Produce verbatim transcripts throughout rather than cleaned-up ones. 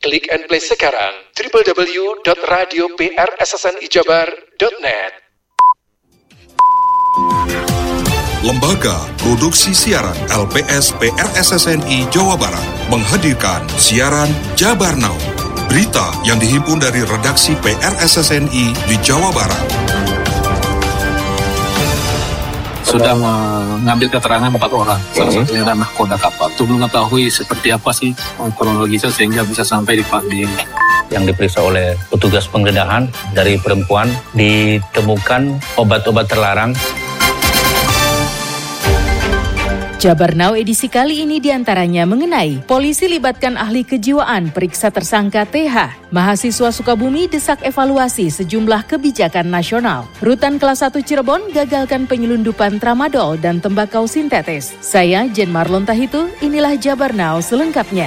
Klik and play sekarang w w w dot radio p r s s n i jabar dot net. Lembaga Produksi Siaran L P S P R S S N I Jawa Barat menghadirkan siaran Jabar Now, berita yang dihimpun dari redaksi P R S S N I di Jawa Barat. Sudah mengambil keterangan empat orang, salah satunya adalah nahkoda kapal. Untuk mengetahui seperti apa sih kronologisnya sehingga bisa sampai di di yang diperiksa oleh petugas penggeledahan dari perempuan ditemukan obat-obat terlarang. Jabar Now edisi kali ini diantaranya mengenai polisi libatkan ahli kejiwaan periksa tersangka T H. Mahasiswa Sukabumi desak evaluasi sejumlah kebijakan nasional. Rutan kelas satu Cirebon gagalkan penyelundupan tramadol dan tembakau sintetis. Saya Jen Marlon Tahitu, inilah Jabar Now selengkapnya.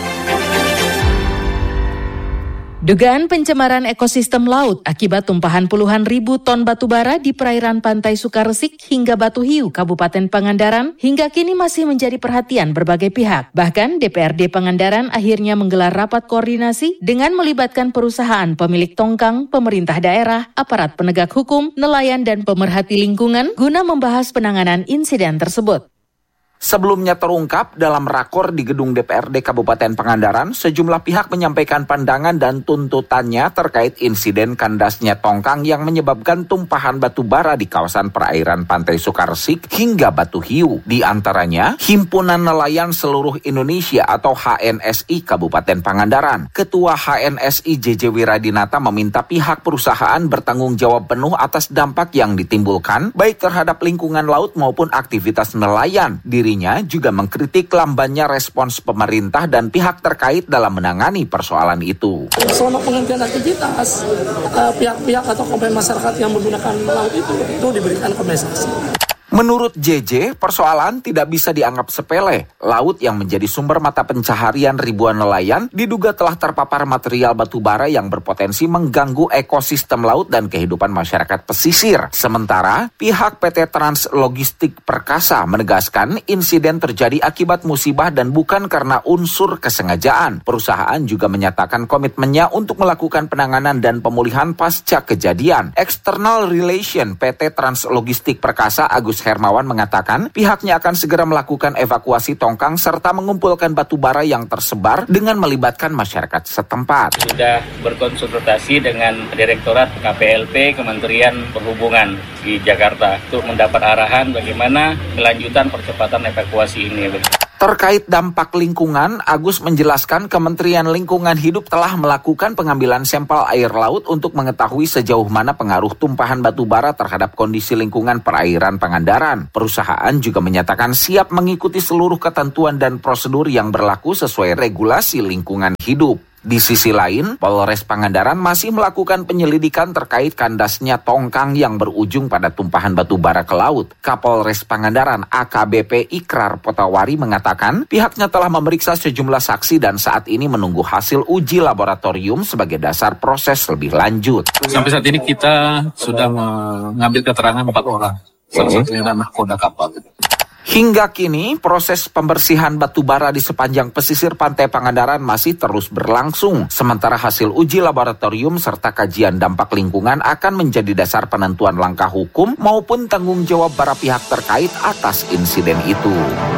Dugaan pencemaran ekosistem laut akibat tumpahan puluhan ribu ton batu bara di perairan Pantai Sukaresik hingga Batu Hiu, Kabupaten Pangandaran, hingga kini masih menjadi perhatian berbagai pihak. Bahkan D P R D Pangandaran akhirnya menggelar rapat koordinasi dengan melibatkan perusahaan pemilik tongkang, pemerintah daerah, aparat penegak hukum, nelayan dan pemerhati lingkungan guna membahas penanganan insiden tersebut. Sebelumnya terungkap dalam rakor di gedung D P R D Kabupaten Pangandaran, sejumlah pihak menyampaikan pandangan dan tuntutannya terkait insiden kandasnya tongkang yang menyebabkan tumpahan batu bara di kawasan perairan Pantai Sukaresik hingga Batu Hiu. Di antaranya, Himpunan Nelayan Seluruh Indonesia atau H N S I Kabupaten Pangandaran. Ketua H N S I J J Wiradinata meminta pihak perusahaan bertanggung jawab penuh atas dampak yang ditimbulkan, baik terhadap lingkungan laut maupun aktivitas nelayan. Dirinya juga mengkritik lambannya respons pemerintah dan pihak terkait dalam menangani persoalan itu. Selama penghentian aktivitas, uh, pihak-pihak atau komponen masyarakat yang menggunakan laut itu, itu diberikan kompensasi. Menurut J J, persoalan tidak bisa dianggap sepele. Laut yang menjadi sumber mata pencaharian ribuan nelayan diduga telah terpapar material batu bara yang berpotensi mengganggu ekosistem laut dan kehidupan masyarakat pesisir. Sementara, pihak P T Trans Logistik Perkasa menegaskan insiden terjadi akibat musibah dan bukan karena unsur kesengajaan. Perusahaan juga menyatakan komitmennya untuk melakukan penanganan dan pemulihan pasca kejadian. External Relation P T Trans Logistik Perkasa Agus Hermawan mengatakan pihaknya akan segera melakukan evakuasi tongkang serta mengumpulkan batu bara yang tersebar dengan melibatkan masyarakat setempat. Sudah berkonsultasi dengan Direktorat K P L P Kementerian Perhubungan di Jakarta untuk mendapat arahan bagaimana kelanjutan percepatan evakuasi ini. Terkait dampak lingkungan, Agus menjelaskan Kementerian Lingkungan Hidup telah melakukan pengambilan sampel air laut untuk mengetahui sejauh mana pengaruh tumpahan batu bara terhadap kondisi lingkungan perairan Pangandaran. Perusahaan juga menyatakan siap mengikuti seluruh ketentuan dan prosedur yang berlaku sesuai regulasi lingkungan hidup. Di sisi lain, Polres Pangandaran masih melakukan penyelidikan terkait kandasnya tongkang yang berujung pada tumpahan batu bara ke laut. Kapolres Pangandaran A K B P Ikrar Potawari mengatakan pihaknya telah memeriksa sejumlah saksi dan saat ini menunggu hasil uji laboratorium sebagai dasar proses lebih lanjut. Sampai saat ini kita sudah mengambil keterangan empat orang, salah satunya adalah nahkoda kapal. Hingga kini, proses pembersihan batu bara di sepanjang pesisir pantai Pangandaran masih terus berlangsung. Sementara hasil uji laboratorium serta kajian dampak lingkungan akan menjadi dasar penentuan langkah hukum maupun tanggung jawab para pihak terkait atas insiden itu.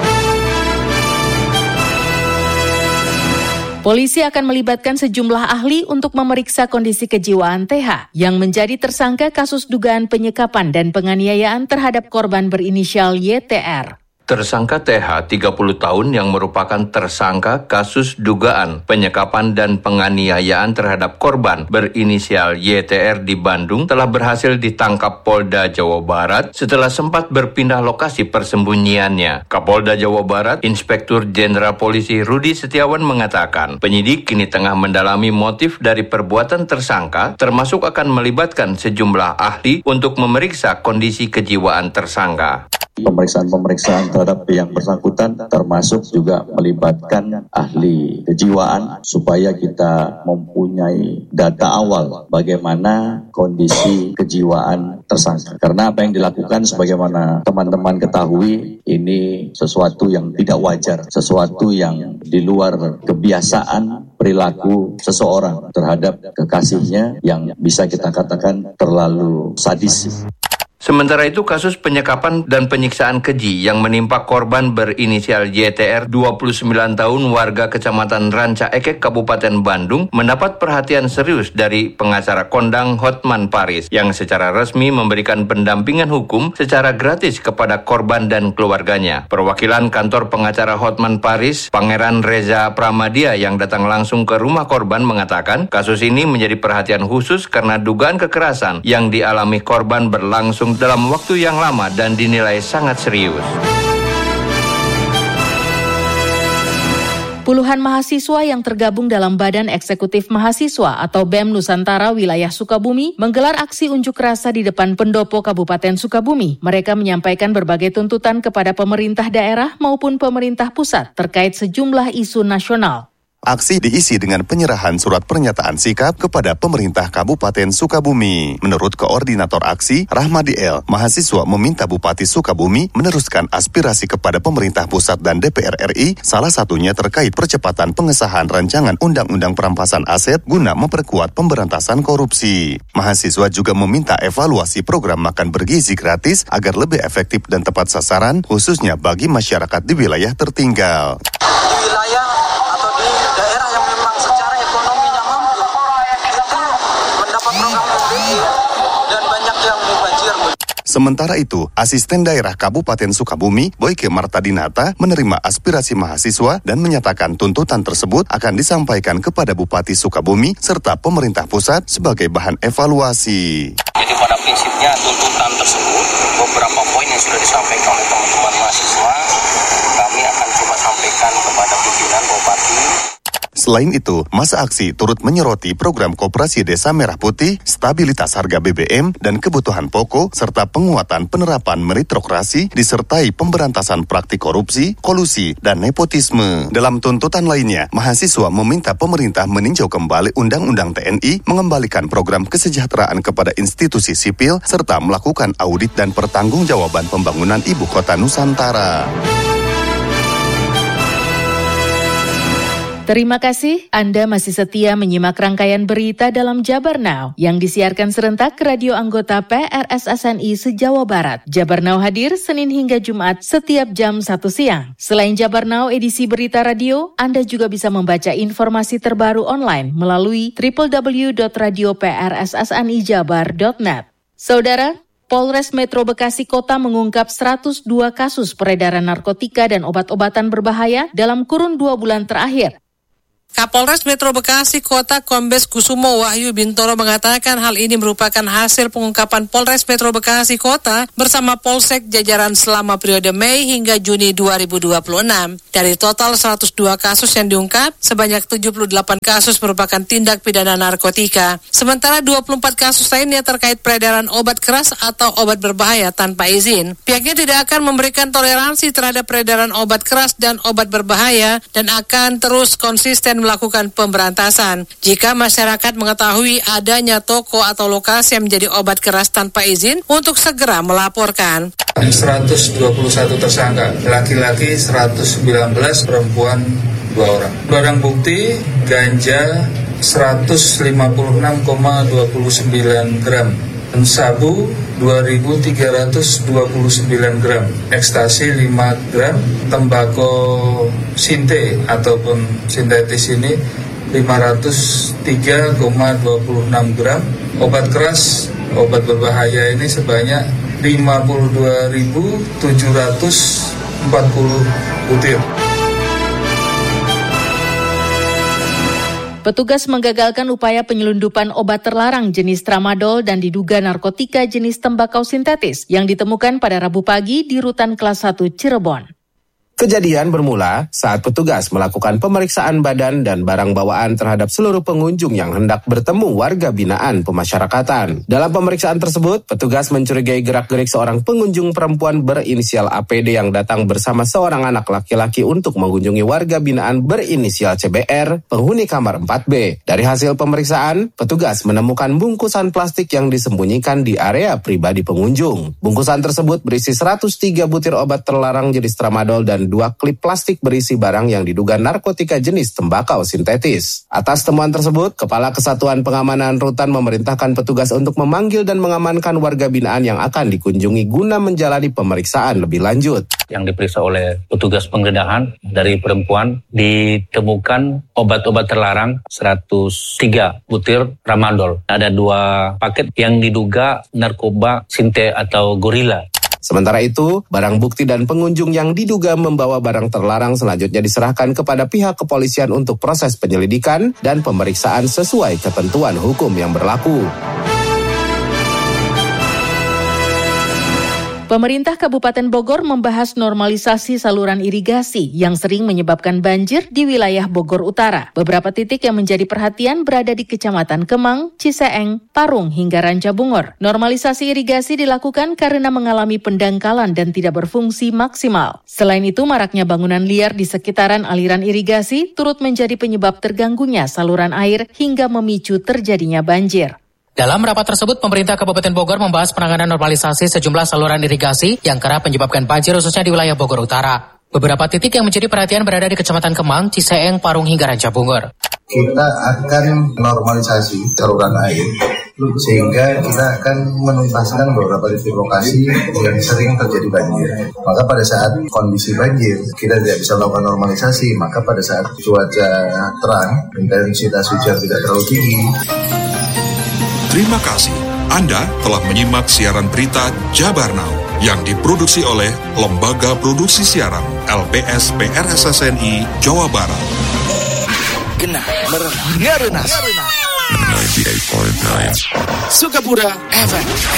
Polisi akan melibatkan sejumlah ahli untuk memeriksa kondisi kejiwaan T H yang menjadi tersangka kasus dugaan penyekapan dan penganiayaan terhadap korban berinisial Y T R. Tersangka T H, tiga puluh tahun, yang merupakan tersangka kasus dugaan penyekapan dan penganiayaan terhadap korban berinisial Y T R di Bandung telah berhasil ditangkap Polda Jawa Barat setelah sempat berpindah lokasi persembunyiannya. Kapolda Jawa Barat, Inspektur Jenderal Polisi Rudi Setiawan mengatakan, penyidik kini tengah mendalami motif dari perbuatan tersangka, termasuk akan melibatkan sejumlah ahli untuk memeriksa kondisi kejiwaan tersangka. Pemeriksaan-pemeriksaan terhadap yang bersangkutan termasuk juga melibatkan ahli kejiwaan supaya kita mempunyai data awal bagaimana kondisi kejiwaan tersangka. Karena apa yang dilakukan sebagaimana teman-teman ketahui ini sesuatu yang tidak wajar, sesuatu yang di luar kebiasaan perilaku seseorang terhadap kekasihnya yang bisa kita katakan terlalu sadis. Sementara itu, kasus penyekapan dan penyiksaan keji yang menimpa korban berinisial Y T R dua puluh sembilan tahun warga Kecamatan Ranca Ekek, Kabupaten Bandung mendapat perhatian serius dari pengacara kondang Hotman Paris yang secara resmi memberikan pendampingan hukum secara gratis kepada korban dan keluarganya. Perwakilan kantor pengacara Hotman Paris, Pangeran Reza Pramadia yang datang langsung ke rumah korban mengatakan kasus ini menjadi perhatian khusus karena dugaan kekerasan yang dialami korban berlangsung dalam waktu yang lama dan dinilai sangat serius. Puluhan mahasiswa yang tergabung dalam Badan Eksekutif Mahasiswa atau B E M Nusantara wilayah Sukabumi menggelar aksi unjuk rasa di depan pendopo Kabupaten Sukabumi. Mereka menyampaikan berbagai tuntutan kepada pemerintah daerah maupun pemerintah pusat terkait sejumlah isu nasional. Aksi diisi dengan penyerahan surat pernyataan sikap kepada pemerintah Kabupaten Sukabumi. Menurut Koordinator Aksi, Rahmadi L, mahasiswa meminta Bupati Sukabumi meneruskan aspirasi kepada pemerintah pusat dan D P R R I, salah satunya terkait percepatan pengesahan rancangan Undang-Undang Perampasan Aset guna memperkuat pemberantasan korupsi. Mahasiswa juga meminta evaluasi program makan bergizi gratis agar lebih efektif dan tepat sasaran, khususnya bagi masyarakat di wilayah tertinggal. Di wilayah atau di daerah yang memang secara ekonominya mampu, itu mendapat program bergizi dan banyak yang mubazir. Sementara itu, Asisten Daerah Kabupaten Sukabumi, Boyke Martadinata, menerima aspirasi mahasiswa dan menyatakan tuntutan tersebut akan disampaikan kepada Bupati Sukabumi serta pemerintah pusat sebagai bahan evaluasi. Jadi pada prinsipnya tuntutan tersebut, beberapa poin yang sudah disampaikan oleh teman-teman mahasiswa, kami akan coba sampaikan kepada pimpinan Bupati. Selain itu, masa aksi turut menyoroti program Koperasi Desa Merah Putih, stabilitas harga B B M, dan kebutuhan pokok, serta penguatan penerapan meritokrasi, disertai pemberantasan praktik korupsi, kolusi, dan nepotisme. Dalam tuntutan lainnya, mahasiswa meminta pemerintah meninjau kembali Undang-Undang T N I, mengembalikan program kesejahteraan kepada institusi sipil, serta melakukan audit dan pertanggungjawaban pembangunan Ibu Kota Nusantara. Terima kasih Anda masih setia menyimak rangkaian berita dalam Jabar Now yang disiarkan serentak ke radio anggota P R S S N I se-Jawa Barat. Jabar Now hadir Senin hingga Jumat setiap jam satu siang. Selain Jabar Now edisi berita radio, Anda juga bisa membaca informasi terbaru online melalui w w w dot radio p r s s n i jabar dot net. Saudara, Polres Metro Bekasi Kota mengungkap seratus dua kasus peredaran narkotika dan obat-obatan berbahaya dalam kurun dua bulan terakhir. Kapolres Metro Bekasi Kota Kombes Kusumo Wahyu Bintoro mengatakan hal ini merupakan hasil pengungkapan Polres Metro Bekasi Kota bersama Polsek jajaran selama periode Mei hingga Juni dua ribu dua puluh enam. Dari total seratus dua kasus yang diungkap, sebanyak tujuh puluh delapan kasus merupakan tindak pidana narkotika. Sementara dua puluh empat kasus lainnya terkait peredaran obat keras atau obat berbahaya tanpa izin. Pihaknya tidak akan memberikan toleransi terhadap peredaran obat keras dan obat berbahaya dan akan terus konsisten melakukan pemberantasan. Jika masyarakat mengetahui adanya toko atau lokasi yang menjadi obat keras tanpa izin, untuk segera melaporkan. seratus dua puluh satu tersangka, laki-laki seratus sembilan belas, perempuan dua orang. Barang bukti ganja seratus lima puluh enam koma dua sembilan gram, sabu dua ribu tiga ratus dua puluh sembilan gram, ekstasi lima gram, tembakau sinte ataupun sintetis ini lima ratus tiga koma dua enam gram, obat keras, obat berbahaya ini sebanyak lima puluh dua ribu tujuh ratus empat puluh butir. Petugas menggagalkan upaya penyelundupan obat terlarang jenis tramadol dan diduga narkotika jenis tembakau sintetis yang ditemukan pada Rabu pagi di Rutan Kelas satu Cirebon. Kejadian bermula saat petugas melakukan pemeriksaan badan dan barang bawaan terhadap seluruh pengunjung yang hendak bertemu warga binaan pemasyarakatan. Dalam pemeriksaan tersebut, petugas mencurigai gerak-gerik seorang pengunjung perempuan berinisial A P D yang datang bersama seorang anak laki-laki untuk mengunjungi warga binaan berinisial C B R, penghuni kamar empat B. Dari hasil pemeriksaan, petugas menemukan bungkusan plastik yang disembunyikan di area pribadi pengunjung. Bungkusan tersebut berisi seratus tiga butir obat terlarang jenis tramadol dan dua klip plastik berisi barang yang diduga narkotika jenis tembakau sintetis. Atas temuan tersebut, Kepala Kesatuan Pengamanan Rutan memerintahkan petugas untuk memanggil dan mengamankan warga binaan yang akan dikunjungi guna menjalani pemeriksaan lebih lanjut. Yang diperiksa oleh petugas penggeledahan dari perempuan ditemukan obat-obat terlarang seratus tiga butir tramadol. Ada dua paket yang diduga narkoba sinte atau gorila. Sementara itu, barang bukti dan pengunjung yang diduga membawa barang terlarang selanjutnya diserahkan kepada pihak kepolisian untuk proses penyelidikan dan pemeriksaan sesuai ketentuan hukum yang berlaku. Pemerintah Kabupaten Bogor membahas normalisasi saluran irigasi yang sering menyebabkan banjir di wilayah Bogor Utara. Beberapa titik yang menjadi perhatian berada di Kecamatan Kemang, Ciseeng, Parung, hingga Rancabungor. Normalisasi irigasi dilakukan karena mengalami pendangkalan dan tidak berfungsi maksimal. Selain itu, maraknya bangunan liar di sekitaran aliran irigasi turut menjadi penyebab terganggunya saluran air hingga memicu terjadinya banjir. Dalam rapat tersebut, pemerintah Kabupaten Bogor membahas penanganan normalisasi sejumlah saluran irigasi yang kerap menyebabkan banjir khususnya di wilayah Bogor Utara. Beberapa titik yang menjadi perhatian berada di Kecamatan Kemang, Ciseeng, Parung, hingga Rancabungor. Kita akan normalisasi saluran air, sehingga kita akan menuntaskan beberapa titik lokasi yang sering terjadi banjir. Maka pada saat kondisi banjir, kita tidak bisa melakukan normalisasi, maka pada saat cuaca terang, intensitas hujan tidak terlalu tinggi. Terima kasih. Anda telah menyimak siaran berita Jabar Now yang diproduksi oleh Lembaga Produksi Siaran L P S P R S S N I Jawa Barat. Genah merenah ngerenah sembilan puluh delapan koma sembilan Sukabura F M.